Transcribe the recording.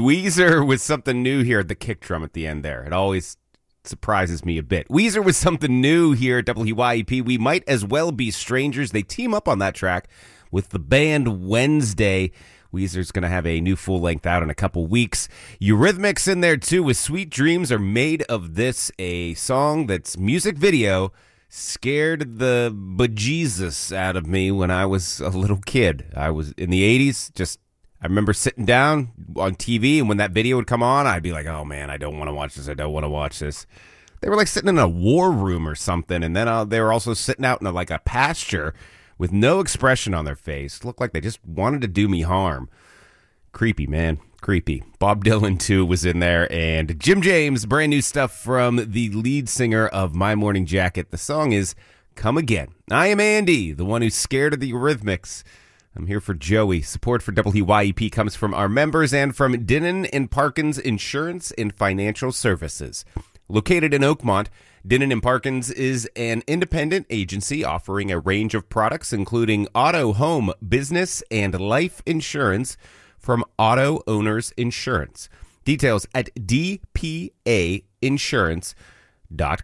Weezer with something new here at the kick drum at the end there. It always surprises me a bit. Weezer with something new here at WYEP. We Might As Well Be Strangers. They team up on that track with the band Wednesday. Weezer's going to have a new full length out in a couple weeks. Eurythmics in there too with Sweet Dreams Are Made of This, a song that's music video scared the bejesus out of me when I was a little kid. I was in the 80s, I remember sitting down on TV, and when that video would come on, I'd be like, oh man, I don't want to watch this. I don't want to watch this. They were like sitting in a war room or something, and then they were also sitting out in a pasture with no expression on their face. Looked like they just wanted to do me harm. Creepy, man. Creepy. Bob Dylan, too, was in there. And Jim James, brand new stuff from the lead singer of My Morning Jacket. The song is Come Again. I am Andy, the one who's scared of the Eurythmics. I'm here for Joey. Support for WYEP comes from our members and from Dinnan & Parkins Insurance and Financial Services. Located in Oakmont, Dinnan & Parkins is an independent agency offering a range of products including auto, home, business, and life insurance from Auto Owners Insurance. Details at dpainsurance.com.